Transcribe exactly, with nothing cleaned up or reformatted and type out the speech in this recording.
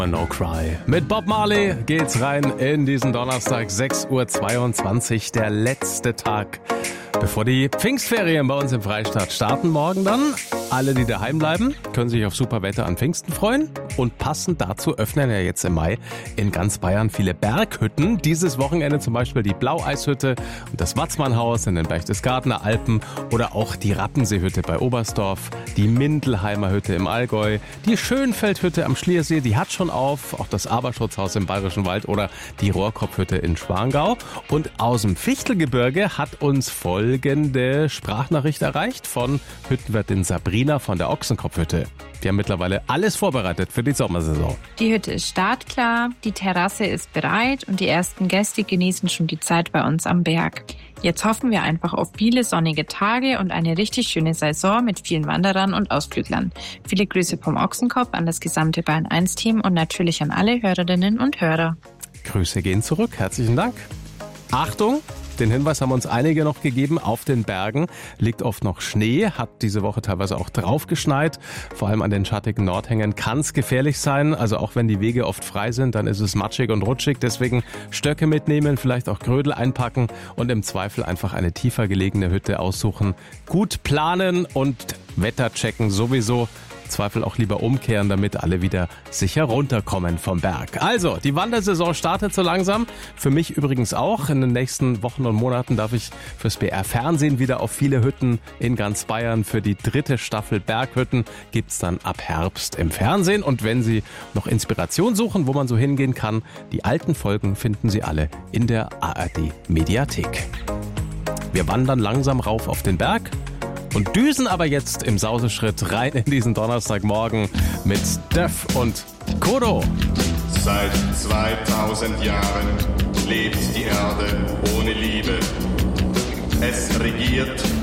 No Cry. Mit Bob Marley geht's rein in diesen Donnerstag, sechs Uhr zweiundzwanzig, der letzte Tag, bevor die Pfingstferien bei uns im Freistaat starten. Morgen dann. Alle, die daheim bleiben, können sich auf super Wetter an Pfingsten freuen. Und passend dazu öffnen ja jetzt im Mai in ganz Bayern viele Berghütten. Dieses Wochenende zum Beispiel die Blaueishütte und das Watzmannhaus in den Berchtesgadener Alpen oder auch die Rattenseehütte bei Oberstdorf, die Mindelheimer Hütte im Allgäu, die Schönfeldhütte am Schliersee, die hat schon auf, auch das Aberschutzhaus im Bayerischen Wald oder die Rohrkopfhütte in Schwangau. Und aus dem Fichtelgebirge hat uns folgende Sprachnachricht erreicht von Hüttenwirtin Sabrina von der Ochsenkopfhütte. Die haben mittlerweile alles vorbereitet für die Sommersaison. Die Hütte ist startklar, die Terrasse ist bereit und die ersten Gäste genießen schon die Zeit bei uns am Berg. Jetzt hoffen wir einfach auf viele sonnige Tage und eine richtig schöne Saison mit vielen Wanderern und Ausflüglern. Viele Grüße vom Ochsenkopf an das gesamte Bayern eins Team und natürlich an alle Hörerinnen und Hörer. Grüße gehen zurück. Herzlichen Dank. Achtung! Den Hinweis haben uns einige noch gegeben. Auf den Bergen liegt oft noch Schnee, hat diese Woche teilweise auch draufgeschneit. Vor allem an den schattigen Nordhängen kann es gefährlich sein. Also auch wenn die Wege oft frei sind, dann ist es matschig und rutschig. Deswegen Stöcke mitnehmen, vielleicht auch Grödel einpacken und im Zweifel einfach eine tiefer gelegene Hütte aussuchen. Gut planen und Wetter checken sowieso. Zweifel auch lieber umkehren, damit alle wieder sicher runterkommen vom Berg. Also, die Wandersaison startet so langsam. Für mich übrigens auch. In den nächsten Wochen und Monaten darf ich fürs B R Fernsehen wieder auf viele Hütten in ganz Bayern. Für die dritte Staffel Berghütten gibt's dann ab Herbst im Fernsehen. Und wenn Sie noch Inspiration suchen, wo man so hingehen kann, die alten Folgen finden Sie alle in der A R D Mediathek. Wir wandern langsam rauf auf den Berg. Und düsen aber jetzt im Sauseschritt rein in diesen Donnerstagmorgen mit Def und Kodo. Seit zweitausend Jahren lebt die Erde ohne Liebe. Es regiert